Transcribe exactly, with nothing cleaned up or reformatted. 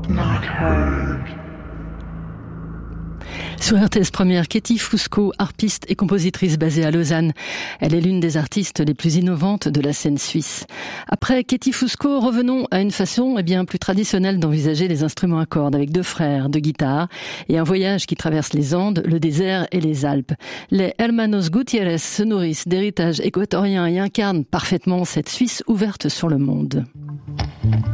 not heard. Sur R T S Première, Katie Fusco, harpiste et compositrice basée à Lausanne. Elle est l'une des artistes les plus innovantes de la scène suisse. Après Katie Fusco, revenons à une façon eh bien, plus traditionnelle d'envisager les instruments à cordes, avec deux frères, deux guitares, et un voyage qui traverse les Andes, le désert et les Alpes. Les Hermanos Gutiérrez se nourrissent d'héritage équatorien et incarnent parfaitement cette Suisse ouverte sur le monde.